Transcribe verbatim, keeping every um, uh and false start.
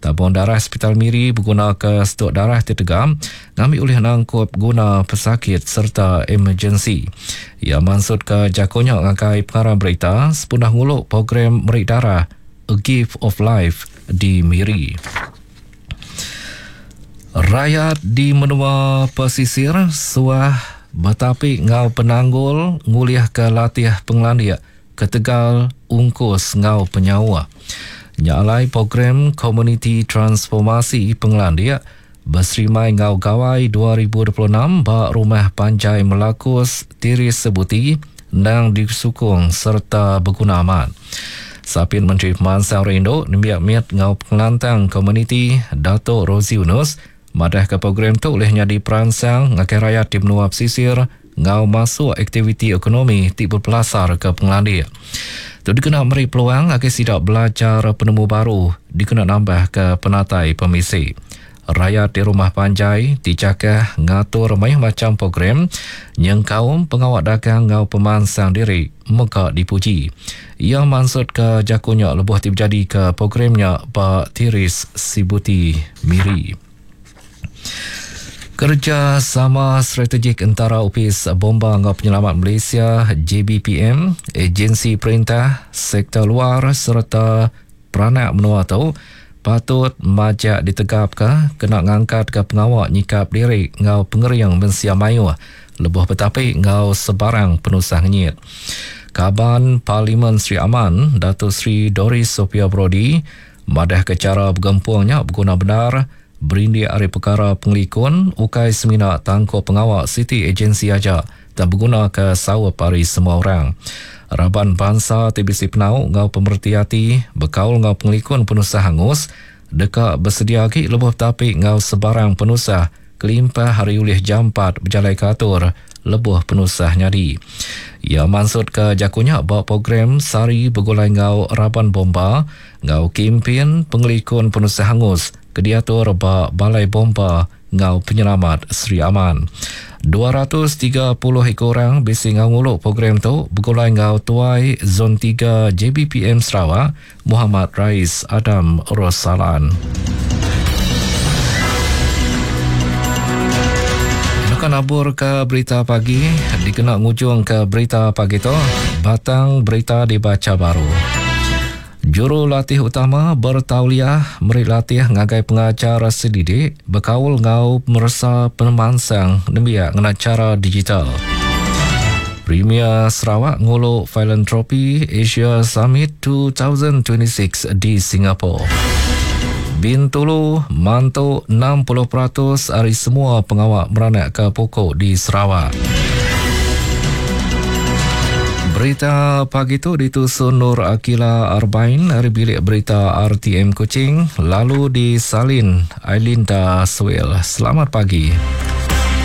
Tabung darah Hospital Miri berguna ke stok darah tertegam, ngambil oleh nangkup guna pesakit serta emergensi. Ia maksud ke jakonya ngakai pengarah berita sepunah nguluk program merik darah A Gift of Life di Miri. Rakyat di menua pesisir suah bertapik ngau penanggul nguliah ke latih penglandia ke Tegal ungkus ngau penyawa. Nyalai program Community Transformasi Penglandia berserimai ngau gawai dua ribu dua puluh enam bak rumah panjai Melakus Tiris Sebuti dan disukung serta berguna aman. Sapin Menteri Pemansang Rindo nimbiak miat ngau pengelantang komuniti Datuk Rozi Yunus madah ke program tu olehnya diperansang ngakai rakyat di menua pesisir ngau masuk aktiviti ekonomi ti berpelasar ke Penglandia. Tu dikena beri peluang agar sidak belajar penemu baru dikena nambah ke penatai pemisi. Rakyat di rumah panjai dicakah ngatur banyak macam program yang kaum pengawal dagang ngau pemansang diri muka dipuji. Ia maksud ke jakunya lebuh terjadi ke programnya Pak Tiris Sibuti Miri. Kerjasama strategik antara Opis Bomba Ngau Penyelamat Malaysia J B P M, agensi perintah, sektor luar serta peranak menua tu patut majak ditegap ke kena ngangkat ke pengawal nyikap diri ngau pengeriang mensia mayu lebuh betapik ngau sebarang penusah nyit. Kaban Parlimen Sri Aman Datuk Sri Doris Sophia Brody madah ke cara bergempungnya berguna benar berindi hari perkara pengelikun ukai semina tangko pengawal City Agency aja dan berguna ke sawa pari semua orang. Raban bangsa T B C Penau ngau pemerhati berkaul ngau pengelikun penusah hangus dekat bersedia lagi lebuh tapi ngau sebarang penusah kelimpah hari ulih jam empat berjalai katur lebuh penusah nyadi. Ia maksud ke jakunya bawa program sari bergulai ngau Raban Bomba ngau kimpin pengelikun penusah hangus kediatur ba Balai Bomba ngau Penyelamat Sri Aman. dua ratus tiga puluh ekor orang bisi ngau nguluk program tu bergulai ngau tuai Zon tiga J B P M Sarawak Muhammad Rais Adam Rosalan. Akan abur ke berita pagi, dikena ngujung ke berita pagi tu, batang berita dibaca baru. Juru latih utama bertauliah merik latih ngagai pengajar sedidik berkaul ngau merasa penemansang demiak ngena cara digital. Premier Sarawak nguluk Philanthropy Asia Summit dua ribu dua puluh enam di Singapura. Bintulu mantuk enam puluh peratus hari semua pengawal beranak ke pokok di Sarawak. Berita pagi itu ditusun Nur Akila Arbain dari bilik berita R T M Kuching, lalu disalin Ailinda Swell. Selamat pagi.